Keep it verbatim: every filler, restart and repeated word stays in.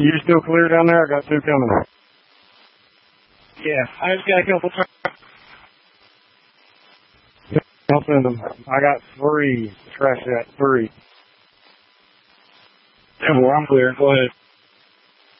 You still clear down there? I got two coming. Yeah, I just got a couple trucks. I'll send them. I got three. Trash that. Three. Yeah, well, I'm clear. Go ahead.